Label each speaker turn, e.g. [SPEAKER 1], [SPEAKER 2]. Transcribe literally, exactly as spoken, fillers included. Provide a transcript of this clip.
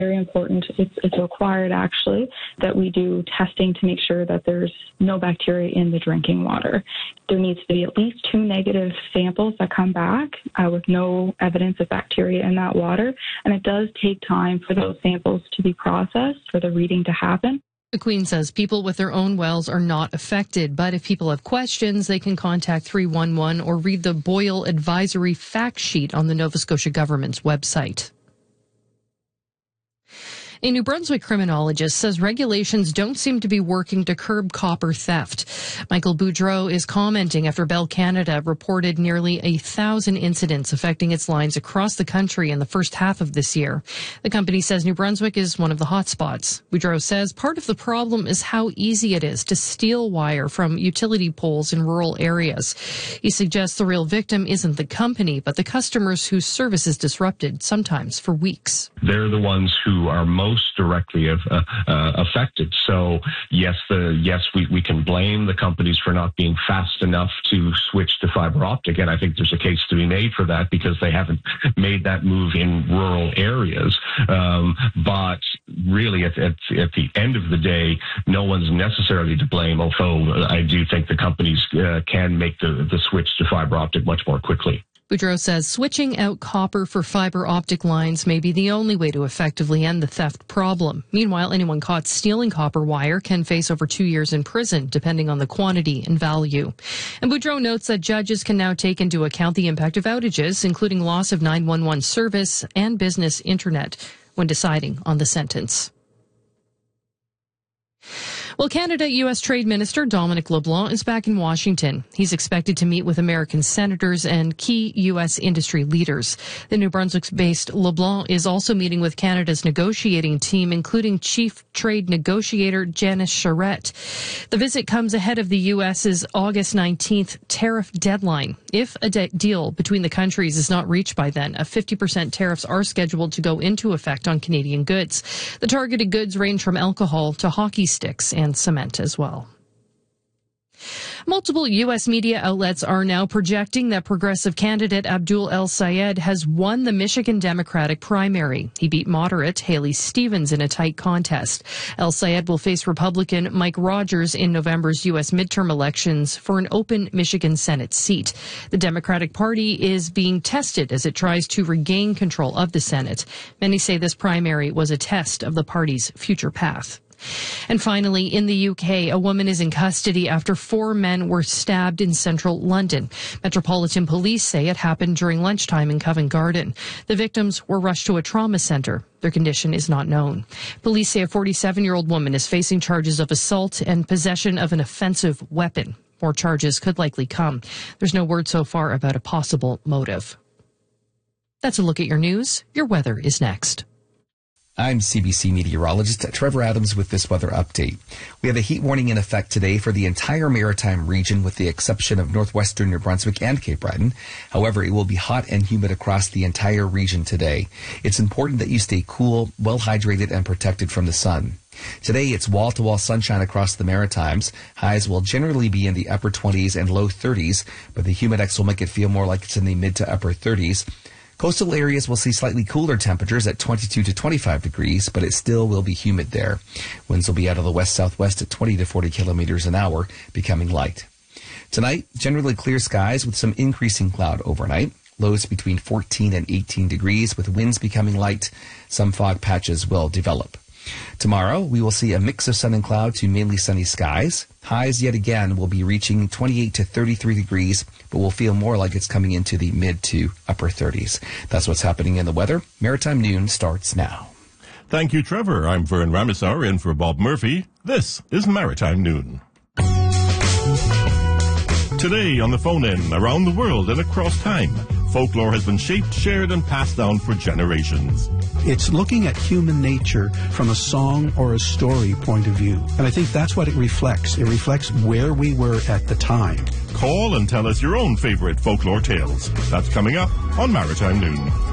[SPEAKER 1] Very important. It's, it's required, actually, that we do testing to make sure that there's no bacteria in the drinking water. There needs to be at least two negative samples that come back uh, with no evidence of bacteria in that water. And it does take time for those samples to be processed, for the reading to happen.
[SPEAKER 2] The Queen says people with their own wells are not affected, but if people have questions, they can contact three one one or read the Boyle Advisory Fact Sheet on the Nova Scotia government's website. A New Brunswick criminologist says regulations don't seem to be working to curb copper theft. Michael Boudreau is commenting after Bell Canada reported nearly a thousand incidents affecting its lines across the country in the first half of this year. The company says New Brunswick is one of the hotspots. Boudreau says part of the problem is how easy it is to steal wire from utility poles in rural areas. He suggests the real victim isn't the company, but the customers whose service is disrupted, sometimes for weeks.
[SPEAKER 3] They're the ones who are most directly uh, uh, affected. So yes, the yes we, we can blame the companies for not being fast enough to switch to fiber optic, and I think there's a case to be made for that because they haven't made that move in rural areas. Um, but really, at, at, at the end of the day, no one's necessarily to blame, although I do think the companies uh, can make the, the switch to fiber optic much more quickly.
[SPEAKER 2] Boudreau says switching out copper for fiber optic lines may be the only way to effectively end the theft problem. Meanwhile, anyone caught stealing copper wire can face over two years in prison, depending on the quantity and value. And Boudreau notes that judges can now take into account the impact of outages, including loss of nine one one service and business internet, when deciding on the sentence. Well, Canada-U S Trade Minister Dominic LeBlanc is back in Washington. He's expected to meet with American senators and key U S industry leaders. The New Brunswick-based LeBlanc is also meeting with Canada's negotiating team, including Chief Trade Negotiator Janice Charette. The visit comes ahead of the U S's August nineteenth tariff deadline. If a de- deal between the countries is not reached by then, a fifty percent tariffs are scheduled to go into effect on Canadian goods. The targeted goods range from alcohol to hockey sticks and cement as well. Multiple U S media outlets are now projecting that progressive candidate Abdul El-Sayed has won the Michigan Democratic primary. He beat moderate Haley Stevens in a tight contest. El-Sayed will face Republican Mike Rogers in November's U S midterm elections for an open Michigan Senate seat. The Democratic Party is being tested as it tries to regain control of the Senate. Many say this primary was a test of the party's future path. And finally, in the U K, a woman is in custody after four men were stabbed in central London. Metropolitan Police say it happened during lunchtime in Covent Garden. The victims were rushed to a trauma centre. Their condition is not known. Police say a forty-seven-year-old woman is facing charges of assault and possession of an offensive weapon. More charges could likely come. There's no word so far about a possible motive. That's a look at your news. Your weather is next.
[SPEAKER 4] I'm C B C meteorologist Trevor Adams with this weather update. We have a heat warning in effect today for the entire maritime region with the exception of northwestern New Brunswick and Cape Breton. However, it will be hot and humid across the entire region today. It's important that you stay cool, well hydrated, and protected from the sun. Today, it's wall-to-wall sunshine across the Maritimes. Highs will generally be in the upper twenties and low thirties, but the humidex will make it feel more like it's in the mid to upper thirties. Coastal areas will see slightly cooler temperatures at twenty-two to twenty-five degrees, but it still will be humid there. Winds will be out of the west-southwest at twenty to forty kilometers an hour, becoming light. Tonight, generally clear skies with some increasing cloud overnight. Lows between fourteen and eighteen degrees with winds becoming light. Some fog patches will develop. Tomorrow, we will see a mix of sun and cloud to mainly sunny skies. Highs yet again will be reaching twenty-eight to thirty-three degrees, but will feel more like it's coming into the mid to upper thirties. That's what's happening in the weather. Maritime Noon starts now.
[SPEAKER 5] Thank you, Trevor. I'm Vern Ramisar in for Bob Murphy. This is Maritime Noon. Today on the phone-in, around the world and across time, folklore has been shaped, shared, and passed down for generations.
[SPEAKER 6] It's looking at human nature from a song or a story point of view. And I think that's what it reflects. It reflects where we were at the time.
[SPEAKER 5] Call and tell us your own favorite folklore tales. That's coming up on Maritime Noon.